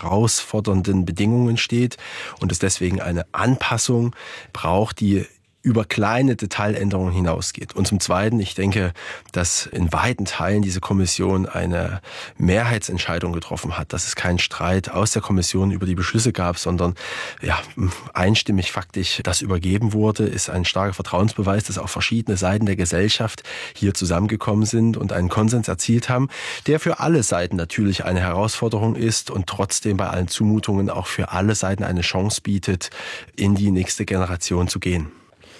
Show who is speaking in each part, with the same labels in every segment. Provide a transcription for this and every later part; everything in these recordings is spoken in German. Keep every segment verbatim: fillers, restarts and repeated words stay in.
Speaker 1: herausfordernden Bedingungen steht und es deswegen eine Anpassung braucht, die über kleine Detailänderungen hinausgeht. Und zum Zweiten, ich denke, dass in weiten Teilen diese Kommission eine Mehrheitsentscheidung getroffen hat, dass es keinen Streit aus der Kommission über die Beschlüsse gab, sondern ja, einstimmig faktisch das übergeben wurde, ist ein starker Vertrauensbeweis, dass auch verschiedene Seiten der Gesellschaft hier zusammengekommen sind und einen Konsens erzielt haben, der für alle Seiten natürlich eine Herausforderung ist und trotzdem bei allen Zumutungen auch für alle Seiten eine Chance bietet, in die nächste Generation zu gehen.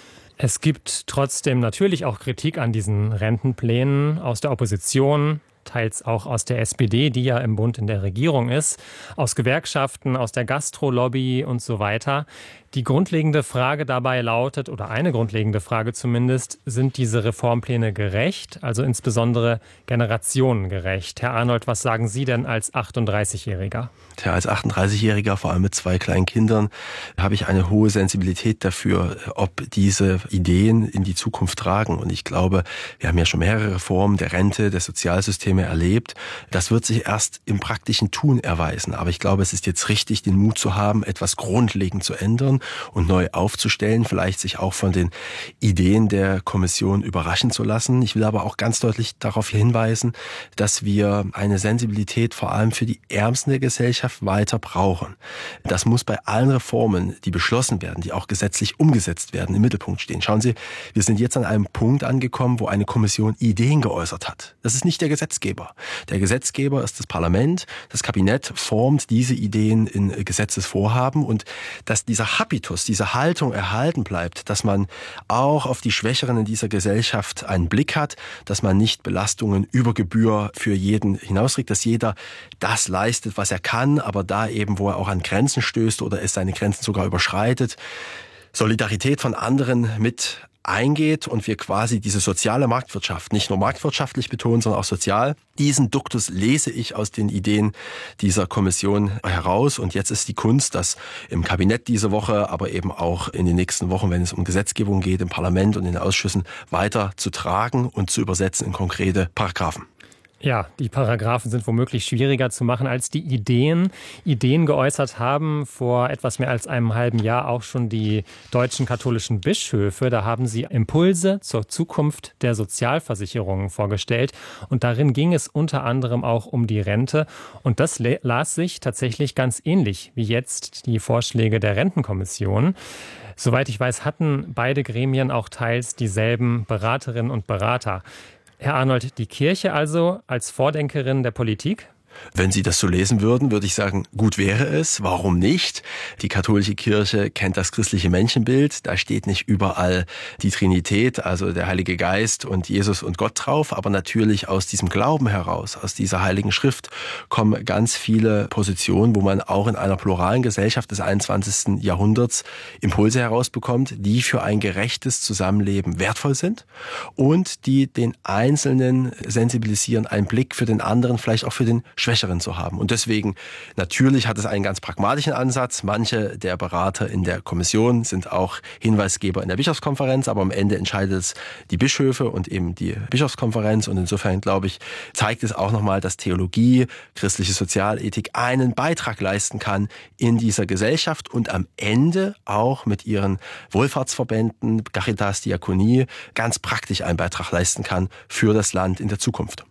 Speaker 2: Es gibt trotzdem natürlich auch Kritik an diesen Rentenplänen aus der Opposition, teils auch aus der S P D, die ja im Bund in der Regierung ist, aus Gewerkschaften, aus der Gastrolobby und so weiter. Die grundlegende Frage dabei lautet, oder eine grundlegende Frage zumindest, sind diese Reformpläne gerecht, also insbesondere generationengerecht? Herr Arnold, was sagen Sie denn als achtunddreißigjähriger?
Speaker 1: Tja, als achtunddreißigjähriger, vor allem mit zwei kleinen Kindern, habe ich eine hohe Sensibilität dafür, ob diese Ideen in die Zukunft tragen. Und ich glaube, wir haben ja schon mehrere Reformen der Rente, der Sozialsysteme erlebt. Das wird sich erst im praktischen Tun erweisen. Aber ich glaube, es ist jetzt richtig, den Mut zu haben, etwas grundlegend zu ändern und neu aufzustellen, vielleicht sich auch von den Ideen der Kommission überraschen zu lassen. Ich will aber auch ganz deutlich darauf hinweisen, dass wir eine Sensibilität vor allem für die Ärmsten der Gesellschaft weiter brauchen. Das muss bei allen Reformen, die beschlossen werden, die auch gesetzlich umgesetzt werden, im Mittelpunkt stehen. Schauen Sie, wir sind jetzt an einem Punkt angekommen, wo eine Kommission Ideen geäußert hat. Das ist nicht der Gesetzgeber. Der Gesetzgeber ist das Parlament. Das Kabinett formt diese Ideen in Gesetzesvorhaben und dass dieser Habitus, diese Haltung erhalten bleibt, dass man auch auf die Schwächeren in dieser Gesellschaft einen Blick hat, dass man nicht Belastungen über Gebühr für jeden hinausträgt, dass jeder das leistet, was er kann, aber da eben, wo er auch an Grenzen stößt oder es seine Grenzen sogar überschreitet, Solidarität von anderen mit eingeht und wir quasi diese soziale Marktwirtschaft, nicht nur marktwirtschaftlich betonen, sondern auch sozial. Diesen Duktus lese ich aus den Ideen dieser Kommission heraus. Und jetzt ist die Kunst, das im Kabinett diese Woche, aber eben auch in den nächsten Wochen, wenn es um Gesetzgebung geht, im Parlament und in den Ausschüssen, weiter zu tragen und zu übersetzen in konkrete Paragraphen.
Speaker 2: Ja, die Paragraphen sind womöglich schwieriger zu machen als die Ideen. Ideen geäußert haben vor etwas mehr als einem halben Jahr auch schon die deutschen katholischen Bischöfe. Da haben sie Impulse zur Zukunft der Sozialversicherungen vorgestellt. Und darin ging es unter anderem auch um die Rente. Und das las sich tatsächlich ganz ähnlich wie jetzt die Vorschläge der Rentenkommission. Soweit ich weiß, hatten beide Gremien auch teils dieselben Beraterinnen und Berater. Herr Arnold, die Kirche also als Vordenkerin der Politik?
Speaker 1: Wenn Sie das so lesen würden, würde ich sagen, gut wäre es. Warum nicht? Die katholische Kirche kennt das christliche Menschenbild. Da steht nicht überall die Trinität, also der Heilige Geist und Jesus und Gott drauf. Aber natürlich aus diesem Glauben heraus, aus dieser Heiligen Schrift, kommen ganz viele Positionen, wo man auch in einer pluralen Gesellschaft des einundzwanzigsten Jahrhunderts Impulse herausbekommt, die für ein gerechtes Zusammenleben wertvoll sind und die den Einzelnen sensibilisieren, einen Blick für den anderen, vielleicht auch für den Schwächeren zu haben. Und deswegen, natürlich hat es einen ganz pragmatischen Ansatz. Manche der Berater in der Kommission sind auch Hinweisgeber in der Bischofskonferenz, aber am Ende entscheidet es die Bischöfe und eben die Bischofskonferenz. Und insofern, glaube ich, zeigt es auch nochmal, dass Theologie, christliche Sozialethik einen Beitrag leisten kann in dieser Gesellschaft und am Ende auch mit ihren Wohlfahrtsverbänden, Caritas, Diakonie, ganz praktisch einen Beitrag leisten kann für das Land in der Zukunft.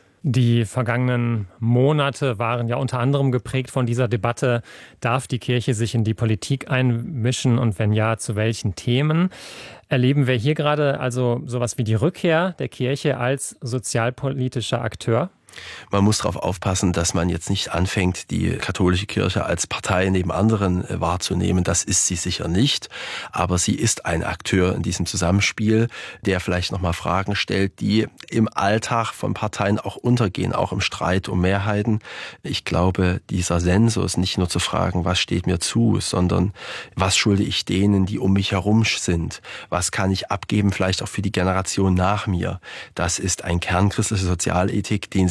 Speaker 2: Die vergangenen Monate waren ja unter anderem geprägt von dieser Debatte, darf die Kirche sich in die Politik einmischen und wenn ja, zu welchen Themen? Erleben wir hier gerade also sowas wie die Rückkehr der Kirche als sozialpolitischer Akteur?
Speaker 1: Man muss darauf aufpassen, dass man jetzt nicht anfängt, die katholische Kirche als Partei neben anderen wahrzunehmen. Das ist sie sicher nicht. Aber sie ist ein Akteur in diesem Zusammenspiel, der vielleicht nochmal Fragen stellt, die im Alltag von Parteien auch untergehen, auch im Streit um Mehrheiten. Ich glaube, dieser Sensus, nicht nur zu fragen, was steht mir zu, sondern was schulde ich denen, die um mich herum sind? Was kann ich abgeben, vielleicht auch für die Generation nach mir? Das ist ein Kern christlicher Sozialethik, den sie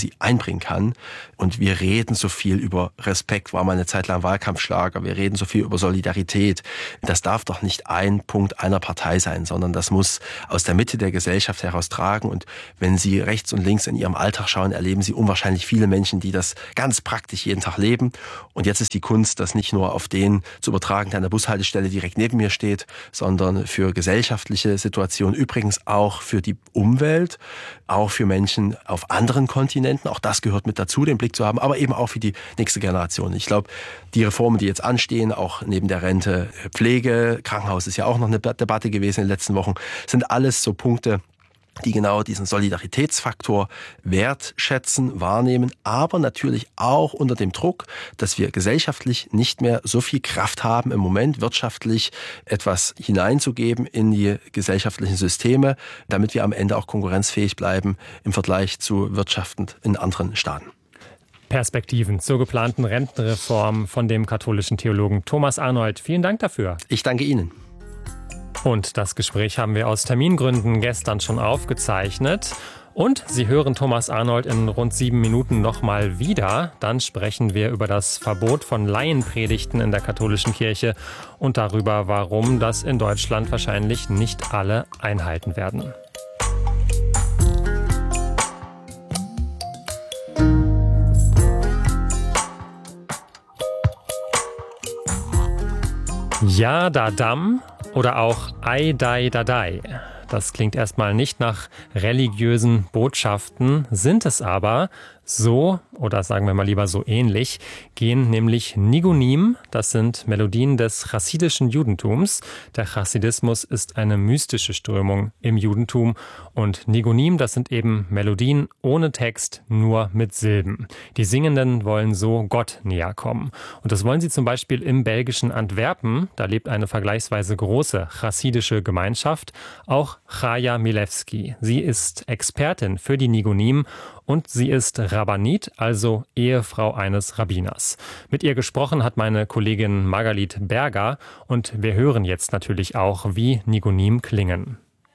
Speaker 1: sie einbringen kann. Und wir reden so viel über Respekt, war mal eine Zeit lang Wahlkampfschlager. Wir reden so viel über Solidarität. Das darf doch nicht ein Punkt einer Partei sein, sondern das muss aus der Mitte der Gesellschaft heraus tragen. Und wenn Sie rechts und links in Ihrem Alltag schauen, erleben Sie unwahrscheinlich viele Menschen, die das ganz praktisch jeden Tag leben. Und jetzt ist die Kunst, das nicht nur auf den zu übertragen, der an der Bushaltestelle direkt neben mir steht, sondern für gesellschaftliche Situationen, übrigens auch für die Umwelt, auch für Menschen auf anderen Kontinenten. Auch das gehört mit dazu, den Blick zu haben, aber eben auch für die nächste Generation. Ich glaube, die Reformen, die jetzt anstehen, auch neben der Rente, Pflege, Krankenhaus ist ja auch noch eine Debatte gewesen in den letzten Wochen, sind alles so Punkte, die genau diesen Solidaritätsfaktor wertschätzen, wahrnehmen, aber natürlich auch unter dem Druck, dass wir gesellschaftlich nicht mehr so viel Kraft haben, im Moment wirtschaftlich etwas hineinzugeben in die gesellschaftlichen Systeme, damit wir am Ende auch konkurrenzfähig bleiben im Vergleich zu Wirtschaften in anderen Staaten.
Speaker 2: Perspektiven zur geplanten Rentenreform von dem katholischen Theologen Thomas Arnold. Vielen Dank dafür.
Speaker 1: Ich danke Ihnen.
Speaker 2: Und das Gespräch haben wir aus Termingründen gestern schon aufgezeichnet. Und Sie hören Thomas Arnold in rund sieben Minuten nochmal wieder. Dann sprechen wir über das Verbot von Laienpredigten in der katholischen Kirche und darüber, warum das in Deutschland wahrscheinlich nicht alle einhalten werden. Ja, da dam oder auch Ai Dai Dadai. Das klingt erstmal nicht nach religiösen Botschaften, sind es aber. So, oder sagen wir mal lieber so ähnlich, gehen nämlich Nigunim, das sind Melodien des chassidischen Judentums. Der Chassidismus ist eine mystische Strömung im Judentum und Nigunim, das sind eben Melodien ohne Text, nur mit Silben. Die Singenden wollen so Gott näher kommen. Und das wollen sie zum Beispiel im belgischen Antwerpen. Da lebt eine vergleichsweise große chassidische Gemeinschaft, auch Chaya Milewski. Sie ist Expertin für die Nigunim und sie ist Rabbinit, also Ehefrau eines Rabbiners. Mit ihr gesprochen hat meine Kollegin Margalit Berger und wir hören jetzt natürlich auch, wie Nigunim klingen.